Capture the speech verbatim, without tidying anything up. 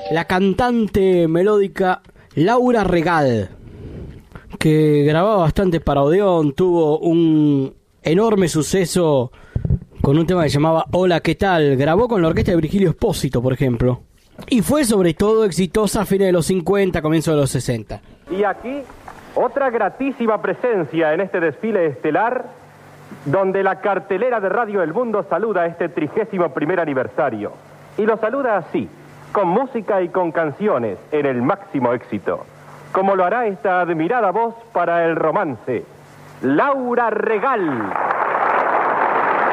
la cantante melódica Laura Regal, que grababa bastante para Odeón, tuvo un enorme suceso con un tema que se llamaba Hola, ¿qué tal? Grabó con la orquesta de Virgilio Espósito, por ejemplo. Y fue sobre todo exitosa a fines de los cincuenta, comienzo de los sesenta. Y aquí, otra gratísima presencia en este desfile estelar, donde la cartelera de Radio El Mundo saluda este trigésimo primer aniversario. Y lo saluda así, con música y con canciones en el máximo éxito, como lo hará esta admirada voz para el romance, Laura Regal.